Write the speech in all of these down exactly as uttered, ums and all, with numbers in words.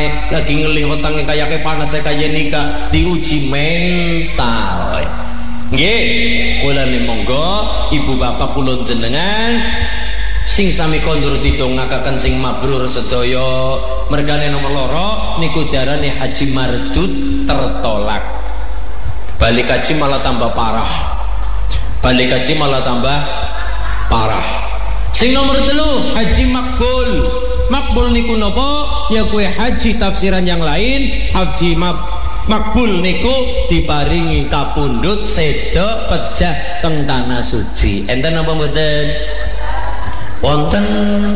rasane, lagi ngelih wetenge kayake panase kaya nika, diuji mental. Nggih, kula monggo ibu bapak kula jenengan sing sami kondur didongakaken sing mabrur sedaya mergane nomor loro niku diarani haji mardud tertolak. Balik haji malah tambah parah. Balik haji malah tambah parah. Sing nomor telu haji makbul. Makbul niku napa? Ya kue haji tafsiran yang lain, haji mak makbul niku diparingi kapundhut seda pejah teng tanah suci. Enten apa mboten? Wonten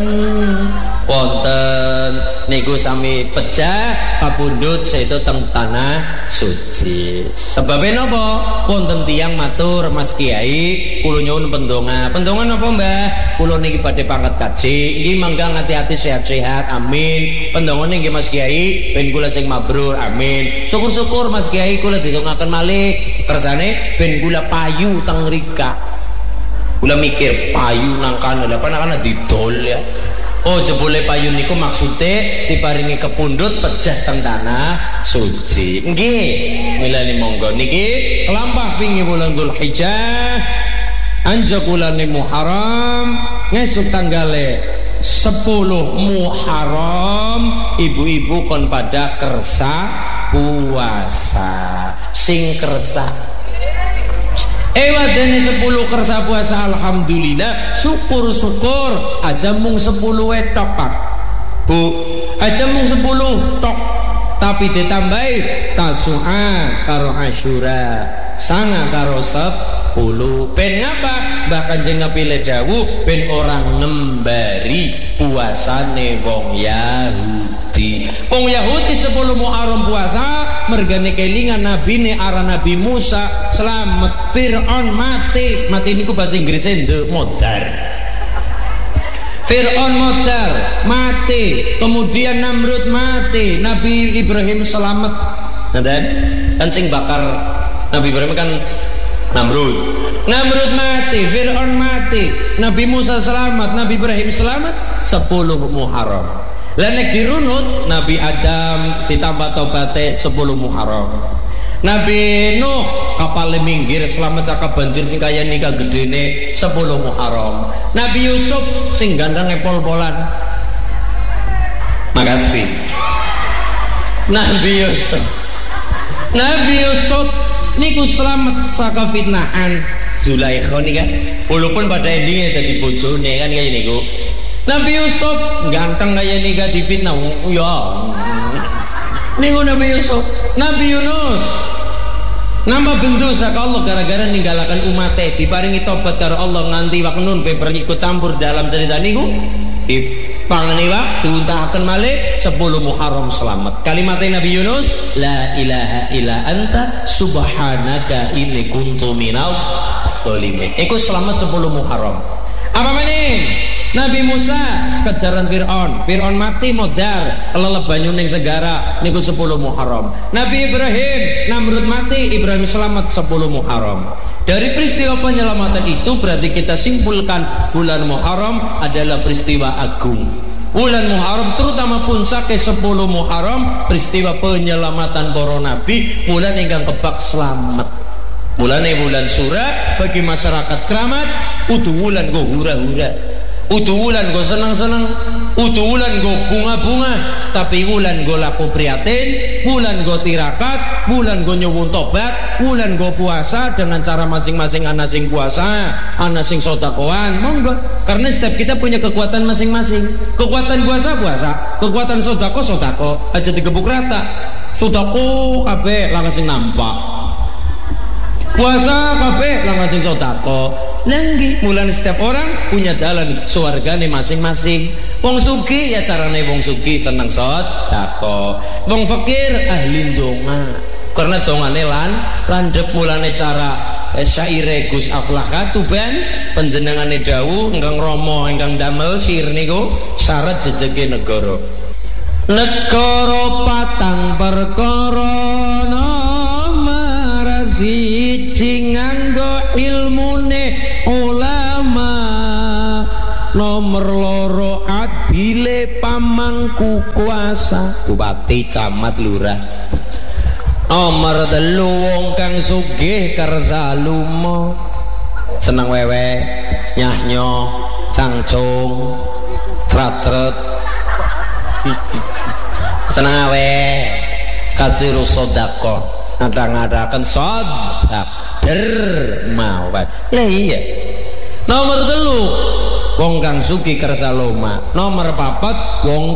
wonten niku sami pejah kapundhut seda teng tanah suci. Sebabnya napa? Wonten tiyang matur, Mas Kiai, kula nyuwun pendonga. Pendonga napa, Mbah? Kula niki badhe pangkat kaji, nggih mangga ngati-ati sehat-sehat, amin. Pendonga niki Mas Kiai ben kula sing mabrur, amin. Syukur-syukur Mas Kiai kula didongaken malih kersane ben kula payu teng mrika. Kula mikir payu nang kana lha panakana didol ya. Oh jebule payu niku maksude diparingi kepundhut pejah teng tanah suci. Nggih, milane monggo niki kelampah pingi wulan Dzulhijjah anjak wulan Muharram ngesuk tanggale sepuluh Muharram ibu-ibu kon pada kersa puasa sing kersa Ewa dene sepuluh kersa puasa alhamdulillah syukur-syukur aja mung sepuluh wetok Pak Bu aja mung sepuluh tok tapi ditambahi tasu'a karo asyura sanga karo sepuluh ben ngapa Mbah Kanjeng Nabi dawuh ben orang ngembari puasane wong Yahudi. Wong Yahudi sepuluh Muharram puasa mergane kelingan nabine ara Nabi Musa selamat Fir'aun mati. Mati niku bahasa Inggrisnya ndek modar. Fir'aun modar mati, kemudian Namrud mati, Nabi Ibrahim selamat. Dan kan sing bakar Nabi Ibrahim kan Namrud. Namrud mati, Fir'aun mati, Nabi Musa selamat, Nabi Ibrahim selamat. Sepuluh Muharram. Lah nek dirunut Nabi Adam ditambah tobaté sepuluh Muharram. Nabi Nuh kapal minggir selamat cakap banjir sing kaya nikah gedene sepuluh Muharram. Nabi Yusuf sing gandeng pol-polan. Makasih. Nabi Yusuf. Nabi Yusuf niku selamat saka fitnahan Zulaikha nika. Walaupun pada endingnya dadi bojone kan kaya niku. Nabi Yusuf ganteng kaya nika difitnah ya. Niku Nabi Yusuf. Nabi Yunus nambah bendu saka Allah gara-gara ninggalakan umatnya diparingi tobat karo Allah nganti wak nun beber ikut campur dalam cerita niku dipangani wak diuntahaken malih sepuluh Muharram selamat. Kalimatnya Nabi Yunus la ilaha illa anta subhanaka inni kuntu minal dzalimin. Iku selamat sepuluh Muharram. Apa meneh? Nabi Musa kejaran Fir'aun, Fir'aun mati modar kelelep banyu ning segara niku sepuluh Muharram. Nabi Ibrahim Namrud mati, Ibrahim selamat sepuluh Muharram. Dari peristiwa penyelamatan itu berarti kita simpulkan bulan Muharram adalah peristiwa agung. Bulan Muharram terutama puncaknya sepuluh Muharram peristiwa penyelamatan para nabi, bulan ingkang kebak selamat. Bulannya bulan surah bagi masyarakat keramat, utuh bulan go hura-hura. Utuh wulan go senang-senang, utuh wulan go bunga-bunga, tapi wulan go laku prihatin, wulan go tirakat, wulan go nyuwun tobat, wulan go puasa dengan cara masing-masing anak sing puasa, anak sing sodakoan, monggo. Karena setiap kita punya kekuatan masing-masing. Kekuatan puasa puasa, kekuatan sodako sodako, aja digebuk rata. Sodako kabeh langsung sing nampak. Puasa kabeh langsung sing sodako. Nanggi mulan setiap orang punya dalan suargane masing-masing. Wong sugih ya carane wong sugih seneng sedekah. Wong fakir ahli donga. Karena dongane lan landhep mulane cara eh, syaire Gus Aflaka tuban panjenengane dawuh ingkang rama ingkang damel syair niku syarat jejege negara. Negara patang perkara nomor siji nganggo ilmune ulama, nomor loro adile duwe pamangku kuasa, bupati, camat, lurah. Nomor telu wong kang sugih kersa lumo, seneng wewe, nyahnyo, cangcung, crat-cret, seneng awe, kasih rusodako, ngada-ngadakan sodak, dermawan. Lah iya. Nomor telu wong kang sugih kersa loma. Nomor papat wong